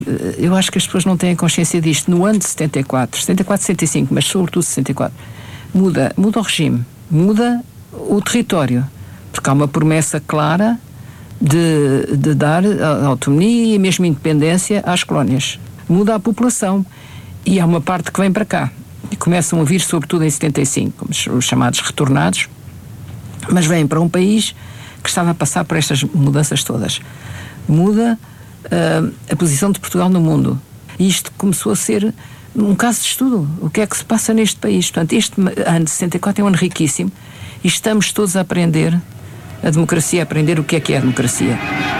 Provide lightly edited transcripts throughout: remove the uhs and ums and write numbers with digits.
Eu acho que as pessoas não têm consciência disto. No ano de 74, 75, mas sobretudo 64, muda o regime, muda o território, porque há uma promessa clara de dar autonomia e mesmo independência às colónias. Muda a população e há uma parte que vem para cá. E começam a vir, sobretudo em 75, os chamados retornados, mas vêm para um país que estava a passar por estas mudanças todas. Muda a posição de Portugal no mundo. E isto começou a ser um caso de estudo. O que é que se passa neste país? Portanto, este ano de 64 é um ano riquíssimo e estamos todos a aprender a democracia, a aprender o que é a democracia.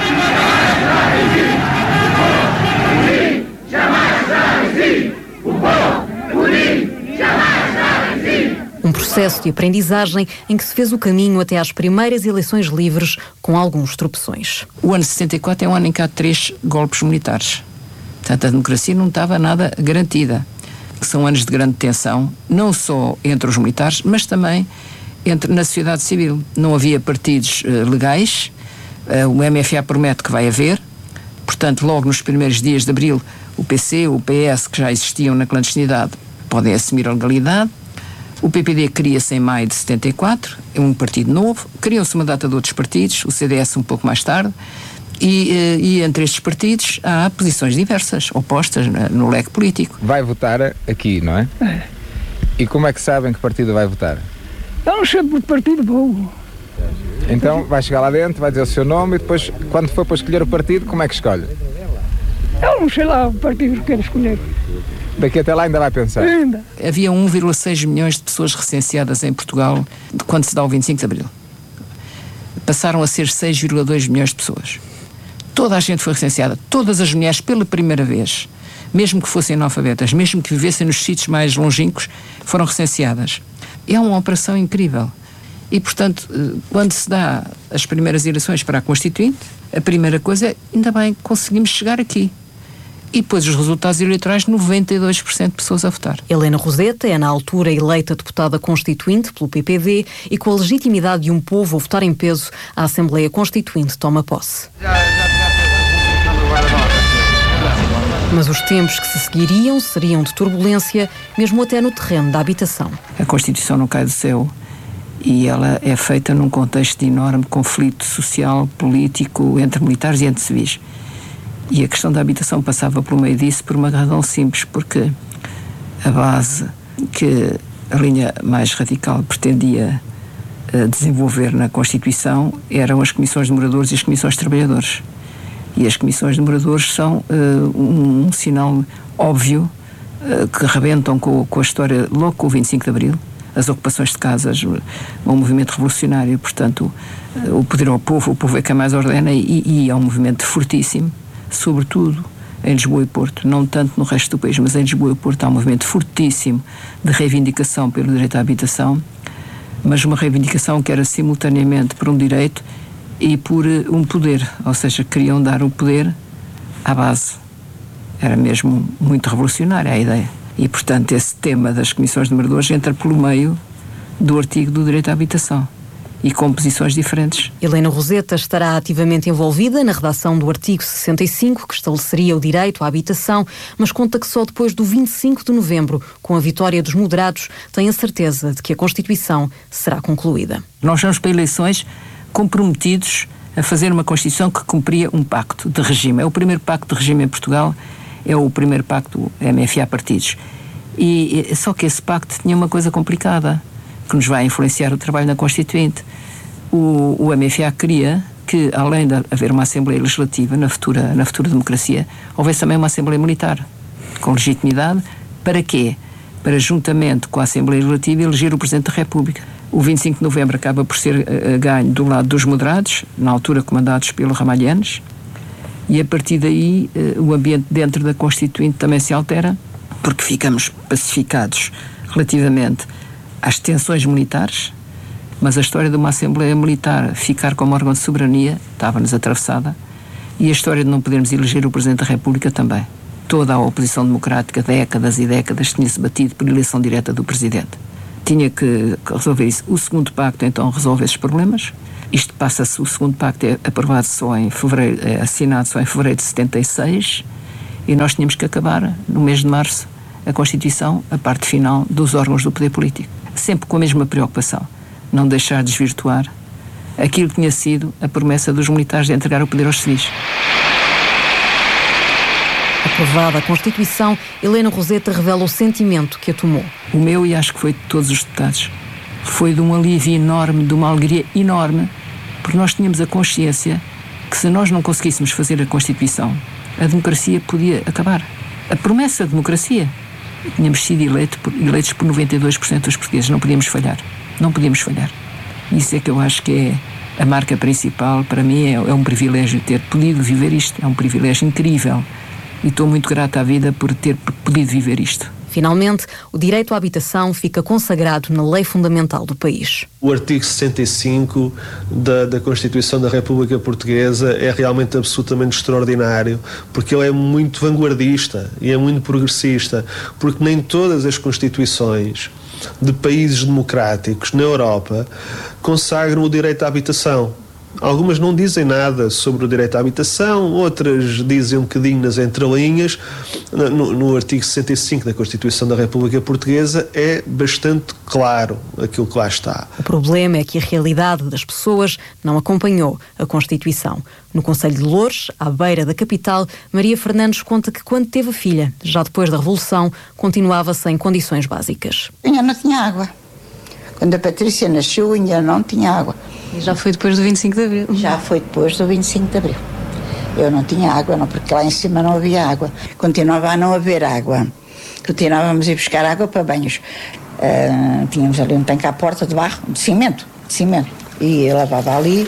Um processo de aprendizagem em que se fez o caminho até às primeiras eleições livres, com alguns tropeções. O ano de 64 é um ano em que há 3 golpes militares. Portanto, a democracia não estava nada garantida. São anos de grande tensão, não só entre os militares, mas também na sociedade civil. Não havia partidos legais, o MFA promete que vai haver, portanto, logo nos primeiros dias de abril, o PC, o PS, que já existiam na clandestinidade, podem assumir a legalidade. O PPD cria-se em maio de 74, é um partido novo, criam-se uma data de outros partidos, o CDS um pouco mais tarde, e entre estes partidos há posições diversas, opostas no leque político. Vai votar aqui, não é? É. E como é que sabem que partido vai votar? Eu não sei por que partido vou. Então vai chegar lá dentro, vai dizer o seu nome e depois, quando for para escolher o partido, como é que escolhe? Eu não sei lá o partido que quero escolher. Daqui até lá ainda vai pensar? Ainda. Havia 1,6 milhões de pessoas recenseadas em Portugal quando se dá o 25 de Abril. Passaram a ser 6,2 milhões de pessoas. Toda a gente foi recenseada, todas as mulheres pela primeira vez, mesmo que fossem analfabetas, mesmo que vivessem nos sítios mais longínquos, foram recenseadas. É uma operação incrível. E, portanto, quando se dá as primeiras eleições para a Constituinte, a primeira coisa é, ainda bem, conseguimos chegar aqui. E depois os resultados eleitorais, 92% de pessoas a votar. Helena Roseta é, na altura, eleita deputada constituinte pelo PPD e, com a legitimidade de um povo a votar em peso, a Assembleia Constituinte toma posse. Mas os tempos que se seguiriam seriam de turbulência, mesmo até no terreno da habitação. A Constituição não cai do céu e ela é feita num contexto de enorme conflito social, político, entre militares e entre civis. E a questão da habitação passava pelo meio disso por uma razão simples, porque a base que a linha mais radical pretendia desenvolver na Constituição eram as comissões de moradores e as comissões de trabalhadores. E as comissões de moradores são um sinal óbvio que rebentam com a história logo com o 25 de Abril, as ocupações de casas, um movimento revolucionário, portanto, o poder ao povo, o povo é quem mais ordena e é um movimento fortíssimo, sobretudo em Lisboa e Porto, não tanto no resto do país, mas em Lisboa e Porto há um movimento fortíssimo de reivindicação pelo direito à habitação, mas uma reivindicação que era simultaneamente por um direito e por um poder, ou seja, queriam dar o poder à base. Era mesmo muito revolucionária a ideia. E, portanto, esse tema das comissões de moradores entra pelo meio do artigo do direito à habitação. E com posições diferentes. Helena Roseta estará ativamente envolvida na redação do artigo 65, que estabeleceria o direito à habitação, mas conta que só depois do 25 de novembro, com a vitória dos moderados, tem a certeza de que a Constituição será concluída. Nós vamos para eleições comprometidos a fazer uma Constituição que cumpria um pacto de regime. É o primeiro pacto de regime em Portugal, é o primeiro pacto MFA partidos. E só que esse pacto tinha uma coisa complicada, que nos vai influenciar o trabalho na Constituinte. O MFA queria que, além de haver uma Assembleia Legislativa na futura democracia, houvesse também uma Assembleia Militar, com legitimidade. Para quê? Para, juntamente com a Assembleia Legislativa, eleger o Presidente da República. O 25 de novembro acaba por ser ganho do lado dos moderados, na altura comandados pelo Ramalhianes, e a partir daí o ambiente dentro da Constituinte também se altera, porque ficamos pacificados relativamente às tensões militares, mas a história de uma Assembleia Militar ficar como órgão de soberania estava-nos atravessada, e a história de não podermos eleger o Presidente da República também. Toda a oposição democrática, décadas e décadas, tinha-se batido por eleição direta do Presidente. Tinha que resolver isso. O segundo pacto, então, resolve esses problemas. Isto passa-se, o segundo pacto é aprovado só em fevereiro, é assinado só em fevereiro de 76, E nós tínhamos que acabar, no mês de março, a Constituição, a parte final dos órgãos do poder político. Sempre com a mesma preocupação, não deixar desvirtuar aquilo que tinha sido a promessa dos militares de entregar o poder aos civis. Aprovada a Constituição, Helena Roseta revela o sentimento que a tomou. O meu, e acho que foi de todos os deputados, foi de um alívio enorme, de uma alegria enorme, porque nós tínhamos a consciência que se nós não conseguíssemos fazer a Constituição, a democracia podia acabar. A promessa da democracia. Tínhamos sido eleitos por 92% dos portugueses, não podíamos falhar. Não podíamos falhar. Isso é que eu acho que é a marca principal. Para mim é um privilégio ter podido viver isto, é um privilégio incrível. E estou muito grata à vida por ter podido viver isto. Finalmente, o direito à habitação fica consagrado na lei fundamental do país. O artigo 65 da Constituição da República Portuguesa é realmente absolutamente extraordinário, porque ele é muito vanguardista e é muito progressista, porque nem todas as constituições de países democráticos na Europa consagram o direito à habitação. Algumas não dizem nada sobre o direito à habitação, outras dizem um bocadinho nas entrelinhas. No artigo 65 da Constituição da República Portuguesa é bastante claro aquilo que lá está. O problema é que a realidade das pessoas não acompanhou a Constituição. No concelho de Loures, à beira da capital, Maria Fernandes conta que quando teve a filha, já depois da Revolução, continuava sem condições básicas. Ainda não tinha água. Quando a Patrícia nasceu, ainda não tinha água. E já foi depois do 25 de Abril? Já foi depois do 25 de Abril. Eu não tinha água, não, porque lá em cima não havia água. Continuava a não haver água. Continuávamos a ir buscar água para banhos. Tínhamos ali um tanque à porta de barro, de cimento. E eu lavava ali.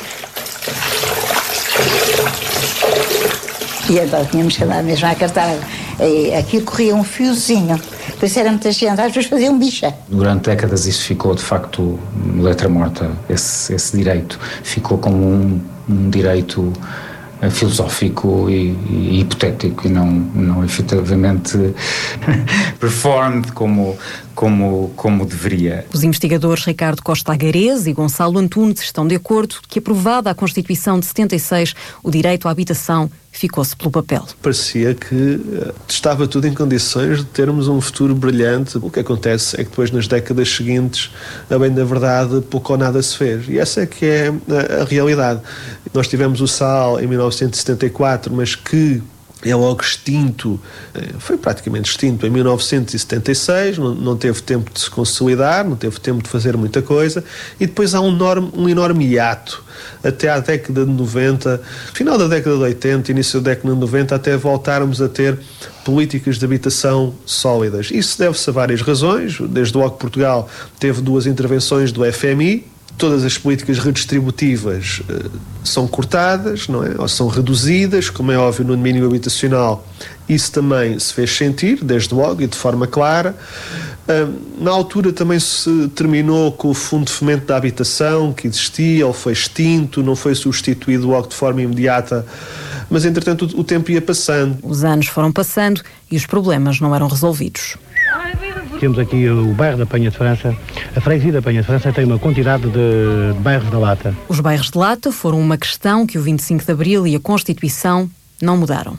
E então tínhamos que andar mesmo a cartar água. E aqui corria um fiozinho. Depois era muita gente, às vezes fazia um bicha. Durante décadas isso ficou, de facto, letra morta. Esse direito ficou como um direito filosófico e hipotético e não efetivamente performed como deveria. Os investigadores Ricardo Costa Agarés e Gonçalo Antunes estão de acordo que, aprovada a Constituição de 76, o direito à habitação ficou-se pelo papel. Parecia que estava tudo em condições de termos um futuro brilhante. O que acontece é que depois, nas décadas seguintes, a bem da verdade, pouco ou nada se fez. E essa é que é a realidade. Nós tivemos o SAL em 1974, mas que é logo extinto, foi praticamente extinto em 1976, não teve tempo de se consolidar, não teve tempo de fazer muita coisa, e depois há um enorme hiato até à década de 90, final da década de 80, início da década de 90, até voltarmos a ter políticas de habitação sólidas. Isso deve-se a várias razões. Desde logo Portugal teve 2 intervenções do FMI, todas as políticas redistributivas são cortadas, não é? Ou são reduzidas, como é óbvio, no domínio habitacional. Isso também se fez sentir, desde logo, e de forma clara. Na altura também se terminou com o Fundo de Fomento da Habitação, que existia, ele foi extinto, não foi substituído logo de forma imediata, mas entretanto o tempo ia passando. Os anos foram passando e os problemas não eram resolvidos. Temos aqui o bairro da Penha de França. A freguesia da Penha de França tem uma quantidade de bairros da Lata. Os bairros de Lata foram uma questão que o 25 de Abril e a Constituição não mudaram.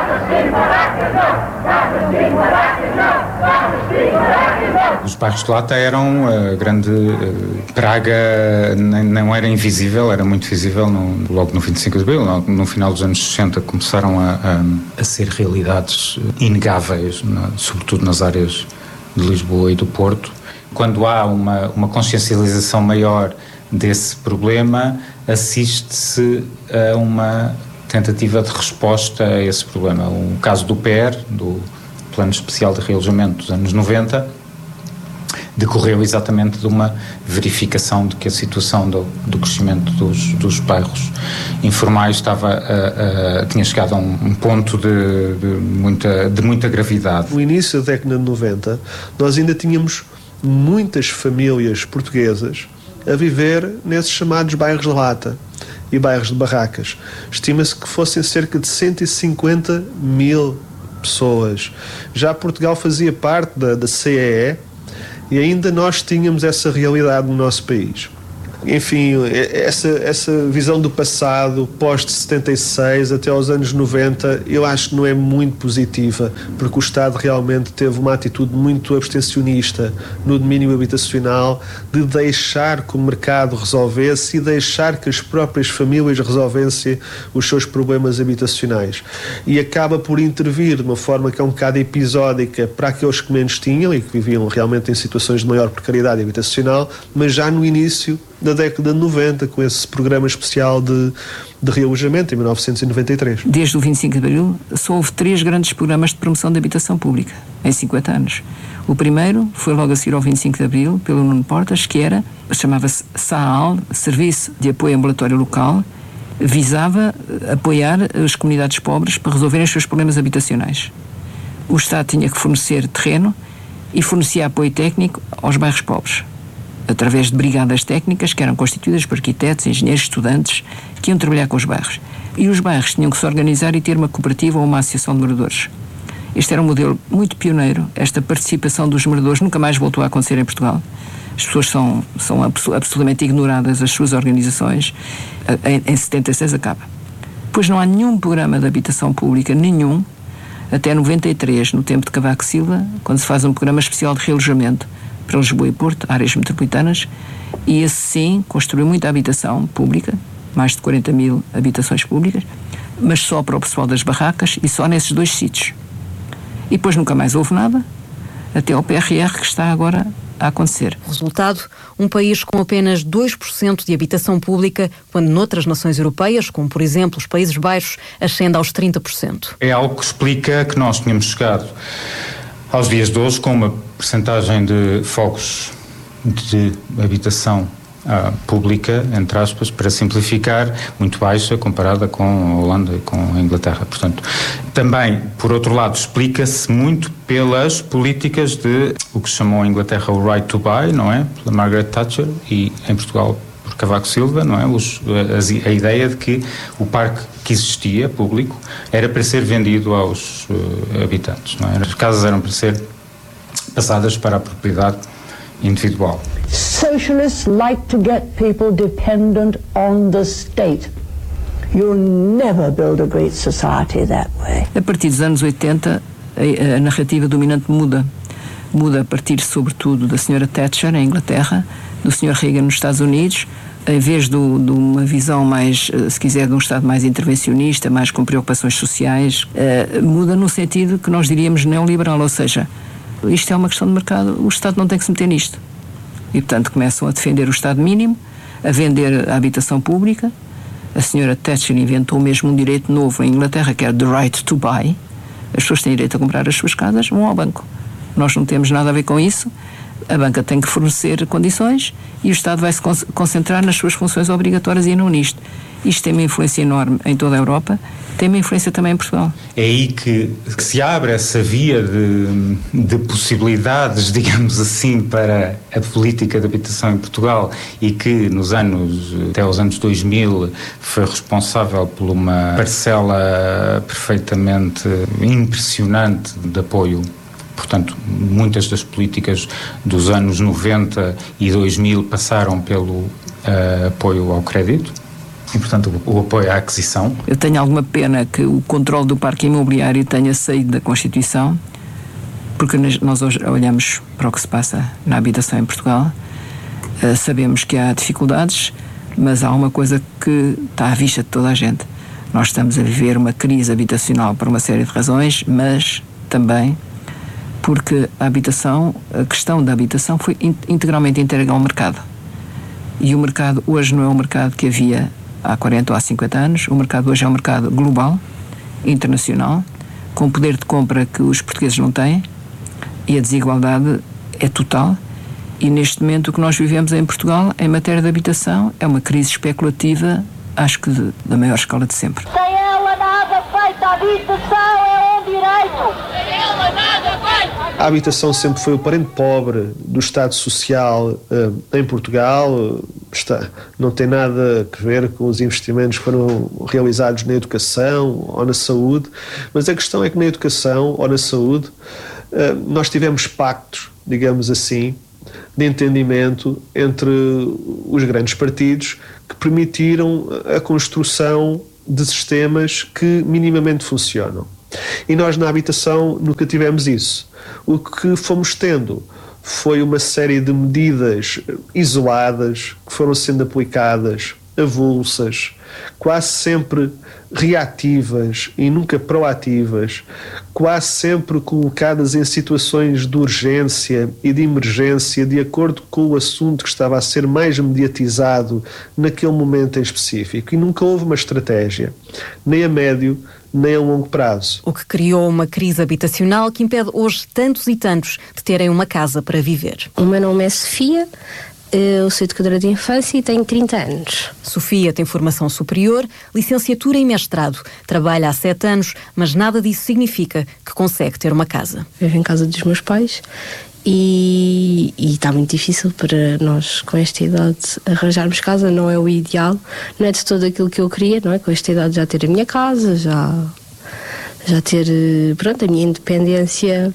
Os bairros de Lata eram a grande praga, não era invisível, era muito visível logo no 25 de Abril. No final dos anos 60 começaram a ser realidades inegáveis, sobretudo nas áreas de Lisboa e do Porto. Quando há uma consciencialização maior desse problema, assiste-se a uma tentativa de resposta a esse problema. O caso do PER, do Plano Especial de Realojamento dos anos 90, decorreu exatamente de uma verificação de que a situação do crescimento dos bairros informais tinha chegado a um ponto de muita gravidade. No início da década de 90, nós ainda tínhamos muitas famílias portuguesas a viver nesses chamados bairros de lata e bairros de barracas. Estima-se que fossem cerca de 150 mil pessoas. Já Portugal fazia parte da CEE, e ainda nós tínhamos essa realidade no nosso país. enfim, essa visão do passado, pós-76 até aos anos 90, eu acho que não é muito positiva, porque o Estado realmente teve uma atitude muito abstencionista no domínio habitacional, de deixar que o mercado resolvesse e deixar que as próprias famílias resolvessem os seus problemas habitacionais. E acaba por intervir de uma forma que é um bocado episódica para aqueles que menos tinham e que viviam realmente em situações de maior precariedade habitacional, mas já no início da década de 90, com esse programa especial de realojamento em 1993. Desde o 25 de Abril, só houve 3 grandes programas de promoção de habitação pública, em 50 anos. O primeiro foi logo a seguir ao 25 de Abril, pelo Nuno Portas, que chamava-se SAAL, Serviço de Apoio Ambulatório Local, visava apoiar as comunidades pobres para resolverem os seus problemas habitacionais. O Estado tinha que fornecer terreno e fornecia apoio técnico aos bairros pobres, através de brigadas técnicas que eram constituídas por arquitetos, engenheiros, estudantes, que iam trabalhar com os bairros. E os bairros tinham que se organizar e ter uma cooperativa ou uma associação de moradores. Este era um modelo muito pioneiro. Esta participação dos moradores nunca mais voltou a acontecer em Portugal. As pessoas são absolutamente ignoradas, as suas organizações. Em 76 acaba. Pois não há nenhum programa de habitação pública, nenhum, até 93, no tempo de Cavaco Silva, quando se faz um programa especial de realojamento para Lisboa e Porto, áreas metropolitanas, e esse sim construiu muita habitação pública, mais de 40 mil habitações públicas, mas só para o pessoal das barracas e só nesses 2 sítios. E depois nunca mais houve nada, até ao PRR que está agora a acontecer. Resultado, um país com apenas 2% de habitação pública, quando noutras nações europeias, como por exemplo os Países Baixos, ascende aos 30%. É algo que explica que nós tínhamos chegado aos dias de hoje com uma percentagem de fogos de habitação pública, entre aspas, para simplificar, muito baixa comparada com a Holanda e com a Inglaterra. Portanto, também, por outro lado, explica-se muito pelas políticas de o que se chamou a Inglaterra o Right to Buy, não é? Pela Margaret Thatcher, e em Portugal por Cavaco Silva, não é? A ideia de que o parque que existia, público, era para ser vendido aos habitantes, não é? As casas eram para ser passadas para a propriedade individual. Socialists like to get people dependent on the state. You'll never build a great society that way. A partir dos anos 80, a narrativa dominante muda. Muda a partir, sobretudo, da Sra. Thatcher, em Inglaterra, do Sr. Reagan, nos Estados Unidos, em vez de uma visão mais, se quiser, de um Estado mais intervencionista, mais com preocupações sociais, muda no sentido que nós diríamos neoliberal, ou seja, isto é uma questão de mercado, o Estado não tem que se meter nisto. E, portanto, começam a defender o Estado mínimo, a vender a habitação pública. A Sra. Thatcher inventou mesmo um direito novo em Inglaterra, que é the right to buy. As pessoas têm direito a comprar as suas casas, vão ao banco. Nós não temos nada a ver com isso. A banca tem que fornecer condições e o Estado vai se concentrar nas suas funções obrigatórias e não nisto. Isto tem uma influência enorme em toda a Europa, tem uma influência também em Portugal. É aí que se abre essa via de possibilidades, digamos assim, para a política de habitação em Portugal e que até aos anos 2000 foi responsável por uma parcela perfeitamente impressionante de apoio. Portanto, muitas das políticas dos anos 90 e 2000 passaram pelo apoio ao crédito e, portanto, o apoio à aquisição. Eu tenho alguma pena que o controle do parque imobiliário tenha saído da Constituição, porque nós hoje olhamos para o que se passa na habitação em Portugal, sabemos que há dificuldades, mas há uma coisa que está à vista de toda a gente. Nós estamos a viver uma crise habitacional por uma série de razões, mas também porque a questão da habitação foi integralmente entregue ao mercado. E o mercado hoje não é o mercado que havia há 40 ou há 50 anos. O mercado hoje é um mercado global, internacional, com poder de compra que os portugueses não têm, e a desigualdade é total. E neste momento o que nós vivemos em Portugal, em matéria de habitação, é uma crise especulativa, acho que da maior escala de sempre. Sem ela nada feita, a habitação é um direito. Sem ela nada feita. A habitação sempre foi o parente pobre do Estado Social em Portugal. Não tem nada a ver com os investimentos que foram realizados na educação ou na saúde, mas a questão é que na educação ou na saúde nós tivemos pactos, digamos assim, de entendimento entre os grandes partidos que permitiram a construção de sistemas que minimamente funcionam. E nós na habitação nunca tivemos isso. O que fomos tendo foi uma série de medidas isoladas que foram sendo aplicadas, avulsas, quase sempre reativas e nunca proativas, quase sempre colocadas em situações de urgência e de emergência de acordo com o assunto que estava a ser mais mediatizado naquele momento em específico. E nunca houve uma estratégia, nem a médio nem a longo prazo. O que criou uma crise habitacional que impede hoje tantos e tantos de terem uma casa para viver. O meu nome é Sofia. Eu sou educadora de infância e tenho 30 anos. Sofia tem formação superior, licenciatura e mestrado. Trabalha há 7 anos, mas nada disso significa que consegue ter uma casa. Vivo em casa dos meus pais e está muito difícil para nós, com esta idade, arranjarmos casa. Não é o ideal, não é de todo aquilo que eu queria, não é? Com esta idade já ter a minha casa, já ter, pronto, a minha independência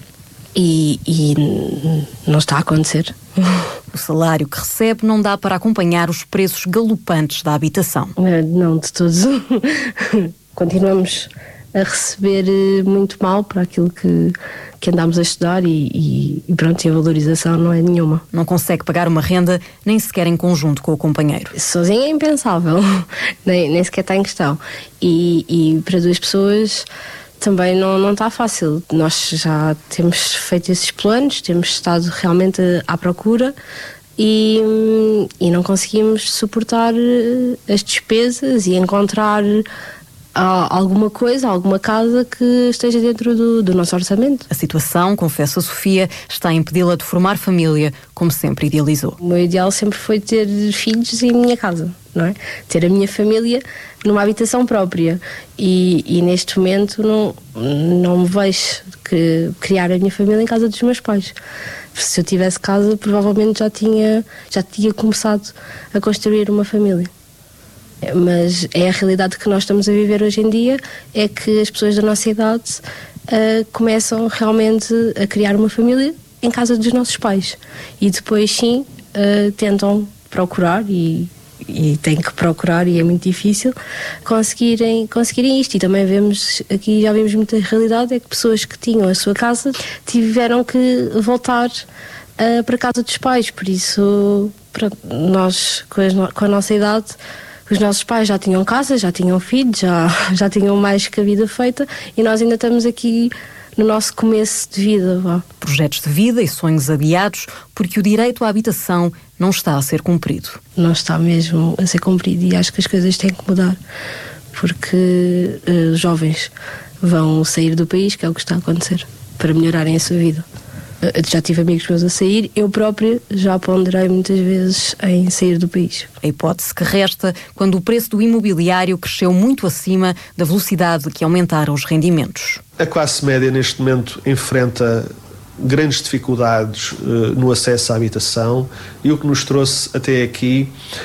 e não está a acontecer. O salário que recebe não dá para acompanhar os preços galopantes da habitação. Não, de todos. Continuamos a receber muito mal para aquilo que andámos a estudar e pronto, a valorização não é nenhuma. Não consegue pagar uma renda nem sequer em conjunto com o companheiro. Sozinha é impensável, nem sequer está em questão. E para 2 pessoas também não está fácil. Nós já temos feito esses planos, temos estado realmente à procura e não conseguimos suportar as despesas e encontrar alguma coisa, alguma casa que esteja dentro do nosso orçamento. A situação, confessa Sofia, está a impedi-la de formar família, como sempre idealizou. O meu ideal sempre foi ter filhos em minha casa, não é? Ter a minha família numa habitação própria e neste momento não me vejo que criar a minha família em casa dos meus pais. Se eu tivesse casa, provavelmente já tinha começado a construir uma família. Mas é a realidade que nós estamos a viver hoje em dia, é que as pessoas da nossa idade começam realmente a criar uma família em casa dos nossos pais e depois sim tentam procurar e têm que procurar e é muito difícil conseguirem isto. E também já vemos muita realidade, é que pessoas que tinham a sua casa tiveram que voltar para a casa dos pais. Por isso, nós com a nossa idade, os nossos pais já tinham casa, já tinham filhos, já tinham mais que a vida feita e nós ainda estamos aqui no nosso começo de vida. Projetos de vida e sonhos adiados porque o direito à habitação não está a ser cumprido. Não está mesmo a ser cumprido e acho que as coisas têm que mudar porque os jovens vão sair do país, que é o que está a acontecer, para melhorarem a sua vida. Já tive amigos meus a sair, eu própria já ponderei muitas vezes em sair do país. A hipótese que resta quando o preço do imobiliário cresceu muito acima da velocidade que aumentaram os rendimentos. A classe média neste momento enfrenta grandes dificuldades no acesso à habitação e o que nos trouxe até aqui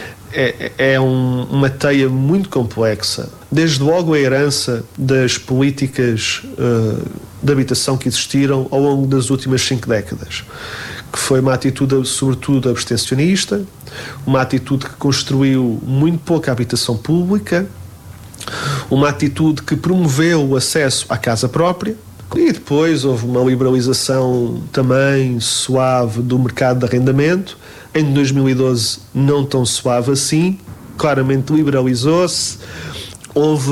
é uma teia muito complexa. Desde logo a herança das políticas de habitação que existiram ao longo das últimas 5 décadas, que foi uma atitude sobretudo abstencionista, uma atitude que construiu muito pouca habitação pública, uma atitude que promoveu o acesso à casa própria e depois houve uma liberalização também suave do mercado de arrendamento. Em 2012 não tão suave assim, claramente liberalizou-se, houve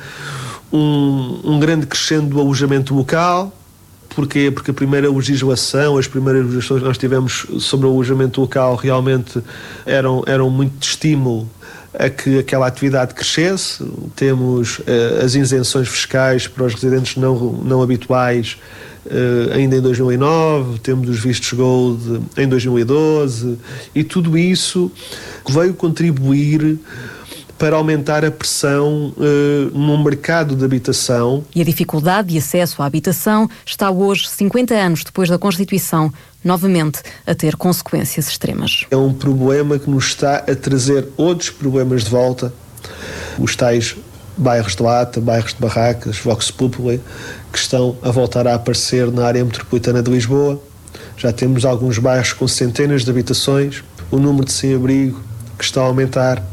um grande crescendo do alojamento local. Porquê? Porque a primeira legislação, as primeiras legislações que nós tivemos sobre o alojamento local realmente eram muito de estímulo a que aquela atividade crescesse. Temos as isenções fiscais para os residentes não habituais ainda em 2009, temos os vistos Gold em 2012 e tudo isso veio contribuir para aumentar a pressão no mercado de habitação. E a dificuldade de acesso à habitação está hoje, 50 anos depois da Constituição, novamente a ter consequências extremas. É um problema que nos está a trazer outros problemas de volta, os tais bairros de lata, bairros de barracas, vox populi, que estão a voltar a aparecer na área metropolitana de Lisboa, Já temos alguns bairros com centenas de habitações, o número de sem-abrigo que está a aumentar,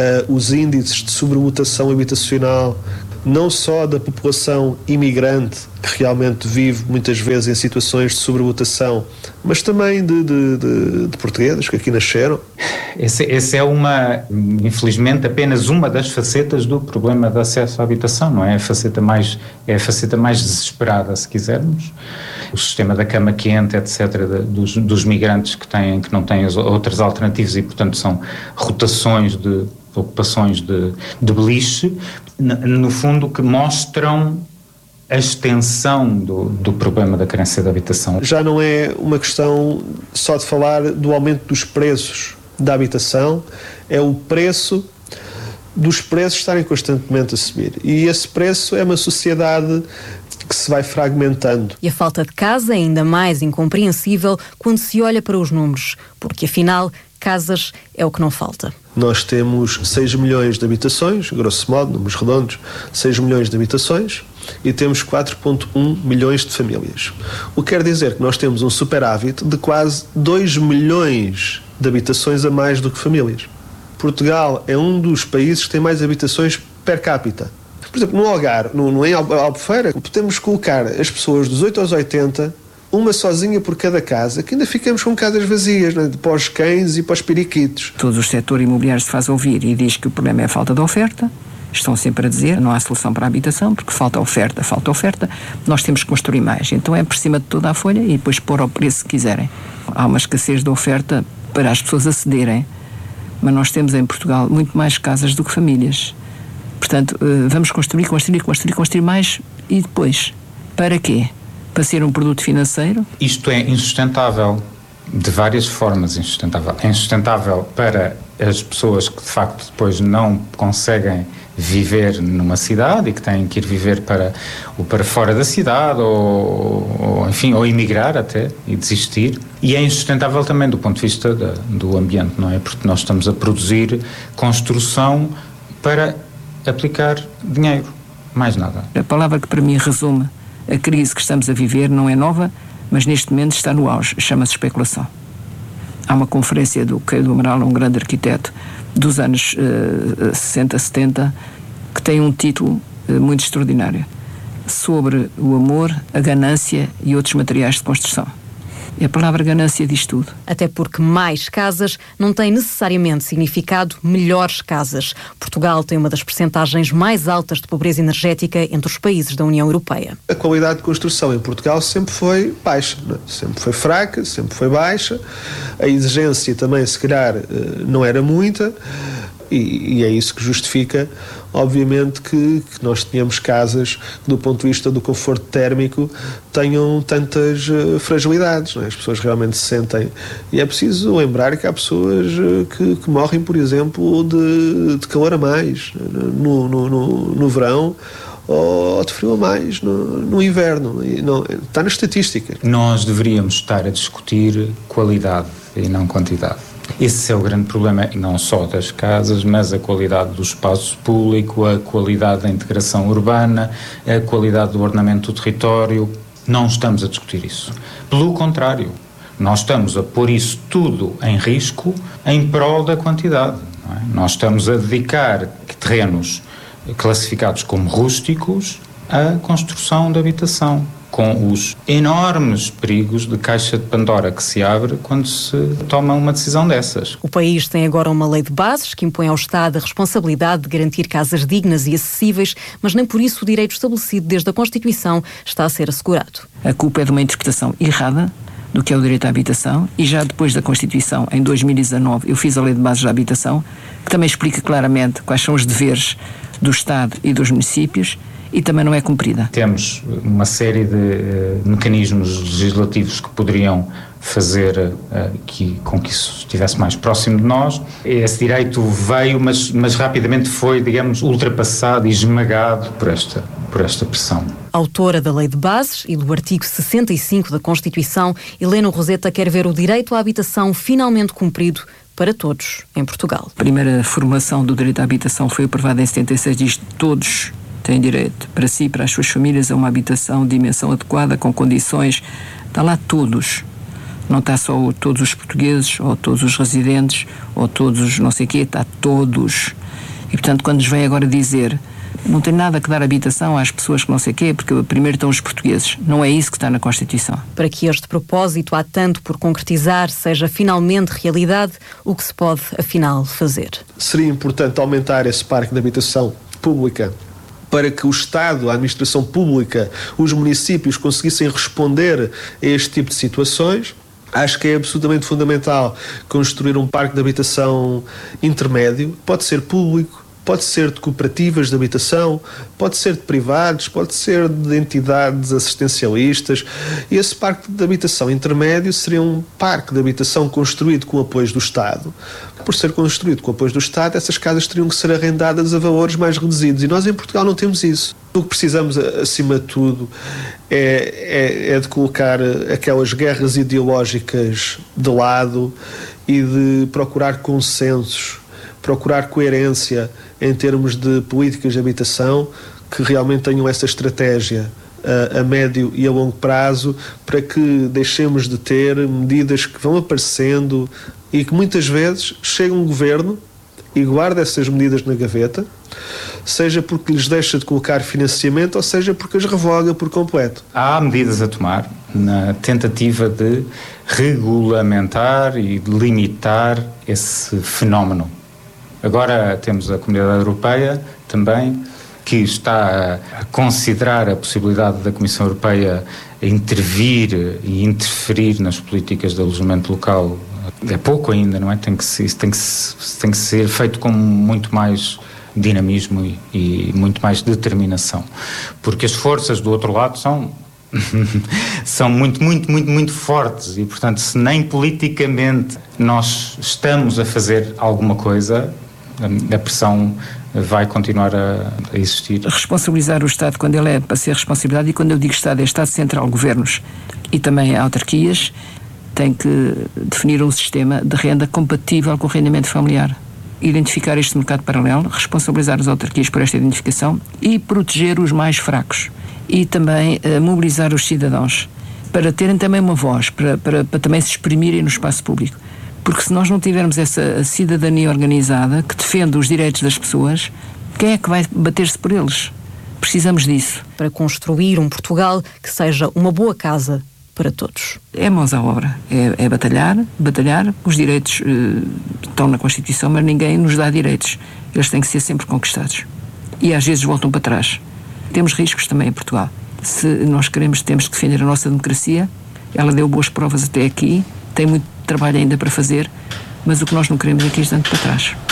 os índices de sobrelotação habitacional, não só da população imigrante, que realmente vive muitas vezes em situações de sobrelotação, mas também de portugueses que aqui nasceram. Esse é infelizmente, apenas uma das facetas do problema de acesso à habitação, não é? É a faceta mais desesperada, se quisermos. O sistema da cama quente, etc., dos migrantes que não têm outras alternativas e, portanto, são rotações de ocupações de beliche, no fundo, que mostram a extensão do problema da carência de habitação. Já não é uma questão só de falar do aumento dos preços da habitação, é o preço dos preços estarem constantemente a subir. E esse preço é uma sociedade que se vai fragmentando. E a falta de casa é ainda mais incompreensível quando se olha para os números, porque afinal, casas é o que não falta. Nós temos 6 milhões de habitações, grosso modo, números redondos, 6 milhões de habitações e temos 4,1 milhões de famílias. O que quer dizer que nós temos um superávit de quase 2 milhões de habitações a mais do que famílias. Portugal é um dos países que tem mais habitações per capita. Por exemplo, no Algarve, em Albufeira, podemos colocar as pessoas dos 8 aos 80, uma sozinha por cada casa, que ainda ficamos com casas vazias, né? Para os cães e para os periquitos. Todo o setor imobiliário se faz ouvir e diz que o problema é a falta de oferta. Estão sempre a dizer, não há solução para a habitação, porque falta oferta, nós temos que construir mais. Então é por cima de toda a folha e depois pôr ao preço que quiserem. Há uma escassez de oferta para as pessoas acederem, mas nós temos em Portugal muito mais casas do que famílias. Portanto, vamos construir mais e depois, para quê? Para ser um produto financeiro? Isto é insustentável, de várias formas insustentável. É insustentável para as pessoas que de facto depois não conseguem viver numa cidade e que têm que ir viver para fora da cidade ou emigrar até e desistir. E é insustentável também do ponto de vista do ambiente, não é? Porque nós estamos a produzir construção para aplicar dinheiro, mais nada. A palavra que para mim resume a crise que estamos a viver não é nova, mas neste momento está no auge, chama-se especulação. Há uma conferência do Caio do Amaral, um grande arquiteto dos anos 60, 70, que tem um título muito extraordinário, sobre o amor, a ganância e outros materiais de construção. E a palavra ganância diz tudo. Até porque mais casas não tem necessariamente significado melhores casas. Portugal tem uma das percentagens mais altas de pobreza energética entre os países da União Europeia. A qualidade de construção em Portugal sempre foi baixa, não é? Sempre foi fraca, sempre foi baixa. A exigência também, se calhar, não era muita. E é isso que justifica, obviamente, que nós tenhamos casas que, do ponto de vista do conforto térmico, tenham tantas fragilidades, não é? As pessoas realmente se sentem. E é preciso lembrar que há pessoas que morrem, por exemplo, de calor a mais no verão ou de frio a mais no inverno. E não, está na estatística. Nós deveríamos estar a discutir qualidade e não quantidade. Esse é o grande problema, não só das casas, mas a qualidade do espaço público, a qualidade da integração urbana, a qualidade do ordenamento do território. Não estamos a discutir isso. Pelo contrário, nós estamos a pôr isso tudo em risco em prol da quantidade. Não é? Nós estamos a dedicar terrenos classificados como rústicos à construção de habitação, com os enormes perigos de caixa de Pandora que se abre quando se toma uma decisão dessas. O país tem agora uma lei de bases que impõe ao Estado a responsabilidade de garantir casas dignas e acessíveis, mas nem por isso o direito estabelecido desde a Constituição está a ser assegurado. A culpa é de uma interpretação errada do que é o direito à habitação, e já depois da Constituição, em 2019, eu fiz a lei de bases da habitação, que também explica claramente quais são os deveres do Estado e dos municípios, e também não é cumprida. Temos uma série de mecanismos legislativos que poderiam fazer com que isso estivesse mais próximo de nós. Esse direito veio, mas rapidamente foi, digamos, ultrapassado e esmagado por esta pressão. Autora da Lei de Bases e do artigo 65 da Constituição, Helena Roseta quer ver o direito à habitação finalmente cumprido para todos em Portugal. A primeira formulação do direito à habitação foi aprovada em 76, diz que todos têm direito, para si e para as suas famílias, a uma habitação de dimensão adequada, com condições, está lá todos Não está só todos os portugueses, ou todos os residentes, ou todos os não sei o quê, está todos. E, portanto, quando nos vem agora dizer não tem nada que dar habitação às pessoas que não sei o quê, porque primeiro estão os portugueses. Não é isso que está na Constituição. Para que este propósito, há tanto por concretizar, seja finalmente realidade, o que se pode, afinal, fazer? Seria importante aumentar esse parque de habitação pública para que o Estado, a administração pública, os municípios conseguissem responder a este tipo de situações. Acho que é absolutamente fundamental construir um parque de habitação intermédio, pode ser público, pode ser de cooperativas de habitação, pode ser de privados, pode ser de entidades assistencialistas. E esse parque de habitação intermédio seria um parque de habitação construído com apoio do Estado. Por ser construído com apoio do Estado, essas casas teriam que ser arrendadas a valores mais reduzidos. E nós em Portugal não temos isso. O que precisamos, acima de tudo, é de colocar aquelas guerras ideológicas de lado e de procurar consensos, procurar coerência em termos de políticas de habitação que realmente tenham essa estratégia a médio e a longo prazo, para que deixemos de ter medidas que vão aparecendo e que muitas vezes chega um governo e guarda essas medidas na gaveta, seja porque lhes deixa de colocar financiamento ou seja porque as revoga por completo. Há medidas a tomar na tentativa de regulamentar e de limitar esse fenómeno. Agora temos a Comunidade Europeia também, que está a considerar a possibilidade da Comissão Europeia intervir e interferir nas políticas de alojamento local. É pouco ainda, não é? Tem que ser feito com muito mais dinamismo e muito mais determinação, porque as forças do outro lado são muito fortes e, portanto, se nem politicamente nós estamos a fazer alguma coisa, a pressão vai continuar a existir. Responsabilizar o Estado quando ele é para ser responsabilidade, e quando eu digo Estado, é Estado Central, governos e também autarquias, tem que definir um sistema de renda compatível com o rendimento familiar. Identificar este mercado paralelo, responsabilizar as autarquias por esta identificação e proteger os mais fracos. E também mobilizar os cidadãos para terem também uma voz, para também se exprimirem no espaço público. Porque se nós não tivermos essa cidadania organizada que defende os direitos das pessoas, quem é que vai bater-se por eles? Precisamos disso. Para construir um Portugal que seja uma boa casa para todos. É mãos à obra, é batalhar. Os direitos estão na Constituição, mas ninguém nos dá direitos. Eles têm que ser sempre conquistados. E às vezes voltam para trás. Temos riscos também em Portugal. Se nós temos que defender a nossa democracia, ela deu boas provas até aqui, tem muito trabalho ainda para fazer, mas o que nós não queremos é que isto ande para trás.